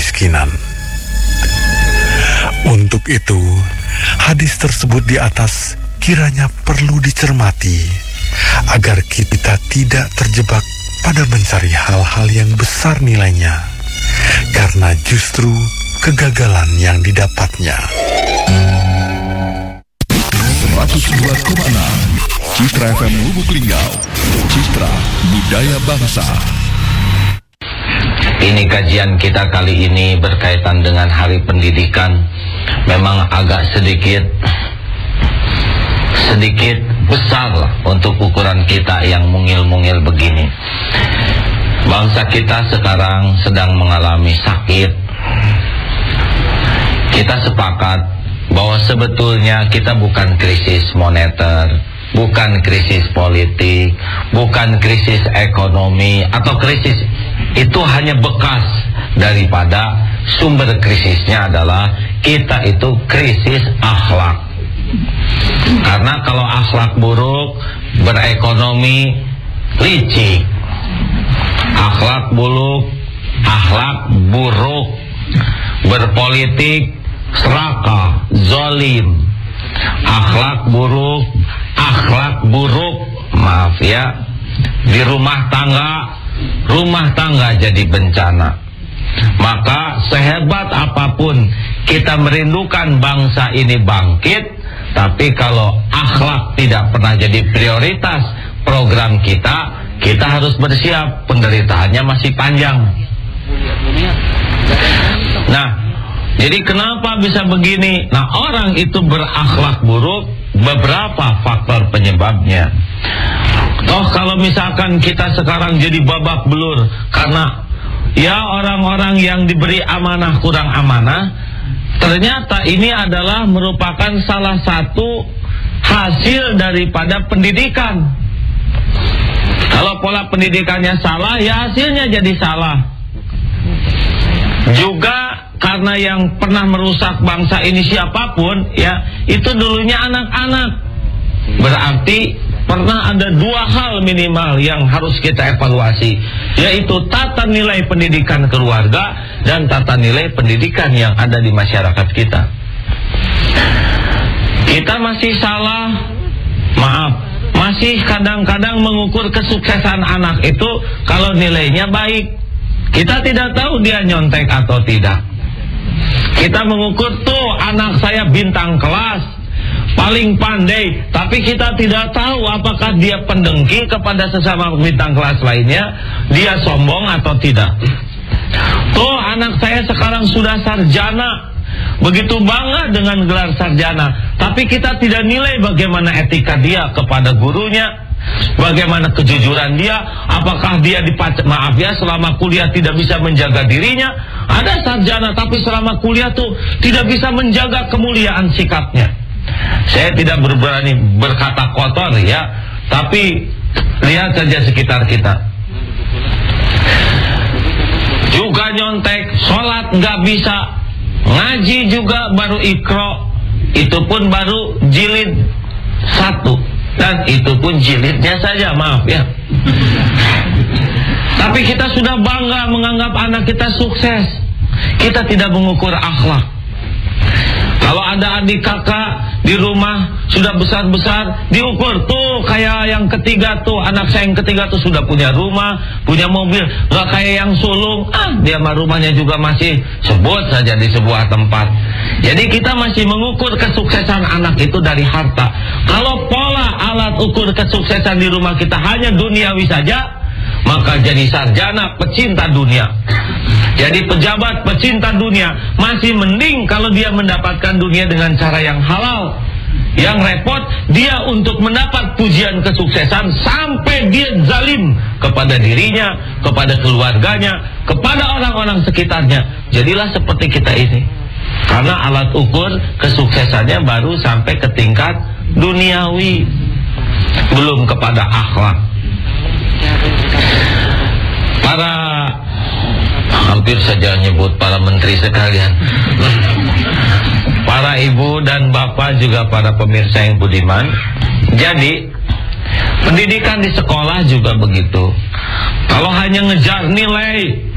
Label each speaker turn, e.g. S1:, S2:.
S1: kemiskinan. Untuk itu, hadis tersebut di atas kiranya perlu dicermati agar kita tidak terjebak pada mencari hal-hal yang besar nilainya, karena justru kegagalan yang didapatnya.
S2: 102,6 Citra FM Lubuk Linggau, Citra Budaya Bangsa.
S3: Ini kajian kita kali ini berkaitan dengan Hari Pendidikan. Memang agak sedikit besar lah untuk ukuran kita yang mungil-mungil begini. Bangsa kita sekarang sedang mengalami sakit. Kita sepakat bahwa sebetulnya kita bukan krisis moneter, bukan krisis politik, bukan krisis ekonomi, atau krisis itu hanya bekas daripada sumber krisisnya adalah kita itu krisis akhlak. Karena kalau akhlak buruk, berekonomi licik. Akhlak buruk, berpolitik serakah, zolim. Akhlak buruk, maaf ya, di rumah tangga jadi bencana. Maka sehebat apapun kita merindukan bangsa ini bangkit, tapi kalau akhlak tidak pernah jadi prioritas program kita harus bersiap, penderitaannya masih panjang. Nah, jadi kenapa bisa begini? Nah, orang itu berakhlak buruk, beberapa faktor penyebabnya. Toh kalau misalkan kita sekarang jadi babak belur karena ya orang-orang yang diberi amanah kurang amanah, ternyata ini adalah merupakan salah satu hasil daripada pendidikan. Kalau pola pendidikannya salah, ya hasilnya jadi salah. Juga karena yang pernah merusak bangsa ini siapapun, ya itu dulunya anak-anak. Berarti pernah ada dua hal minimal yang harus kita evaluasi, yaitu tata nilai pendidikan keluarga dan tata nilai pendidikan yang ada di masyarakat kita. Kita masih salah, maaf, masih kadang-kadang mengukur kesuksesan anak itu kalau nilainya baik. Kita tidak tahu dia nyontek atau tidak. Kita mengukur tuh anak saya bintang kelas, paling pandai, tapi kita tidak tahu apakah dia pendengki kepada sesama bintang kelas lainnya, dia sombong atau tidak. Tuh anak saya sekarang sudah sarjana, begitu bangga dengan gelar sarjana, tapi kita tidak nilai bagaimana etika dia kepada gurunya, bagaimana kejujuran dia, apakah dia maaf ya, selama kuliah tidak bisa menjaga dirinya. Ada sarjana tapi selama kuliah tuh tidak bisa menjaga kemuliaan sikapnya. Saya tidak berani berkata kotor ya, tapi lihat saja sekitar kita. Juga nyontek, sholat nggak bisa, ngaji juga baru ikro, itu pun baru jilid 1, dan itu pun jilidnya saja, maaf ya. Tapi kita sudah bangga menganggap anak kita sukses. Kita tidak mengukur akhlak. Kalau ada adik kakak di rumah sudah besar-besar, diukur tuh kayak yang ketiga tuh, anak saya yang ketiga tuh sudah punya rumah, punya mobil, gak kayak yang sulung, dia mah rumahnya juga masih sebut saja di sebuah tempat. Jadi kita masih mengukur kesuksesan anak itu dari harta. Kalau pola alat ukur kesuksesan di rumah kita hanya duniawi saja, maka jadi sarjana pecinta dunia, jadi pejabat pecinta dunia, masih mending kalau dia mendapatkan dunia dengan cara yang halal. Yang repot dia untuk mendapat pujian kesuksesan sampai dia zalim kepada dirinya, kepada keluarganya, kepada orang-orang sekitarnya. Jadilah seperti kita ini, karena alat ukur kesuksesannya baru sampai ke tingkat duniawi, belum kepada akhlak. Para, hampir saja nyebut para menteri sekalian, para ibu dan bapak, juga para pemirsa yang budiman. Jadi pendidikan di sekolah juga begitu. Kalau hanya ngejar nilai,